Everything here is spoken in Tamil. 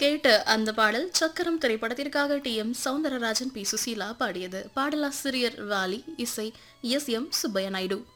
கேட்ட அந்த பாடல் சக்கரம் திரைப்படத்திற்காக டி.எம். சௌந்தரராஜன், பி. சுசீலா பாடியது. பாடலாசிரியர் வாலி, இசை எஸ்.எம். சுப்பையா நாயுடு.